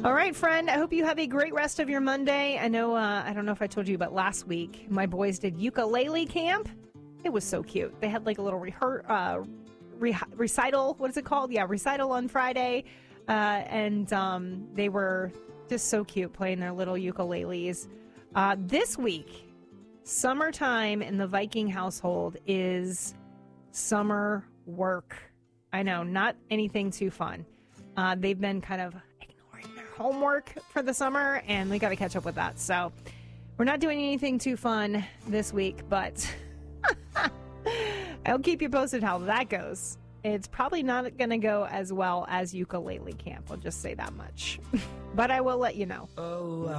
All right, friend. I hope you have a great rest of your Monday. I know, I don't know if I told you, but last week my boys did ukulele camp. It was so cute. They had like a little recital. What is it called? Yeah, recital on Friday. And they were just so cute playing their little ukuleles. This week, summertime in the Viking household is summer work. I know, not anything too fun. They've been kind of ignoring their homework for the summer, and we got to catch up with that. So we're not doing anything too fun this week, but I'll keep you posted how that goes. It's probably not going to go as well as ukulele camp. I'll just say that much. But I will let you know.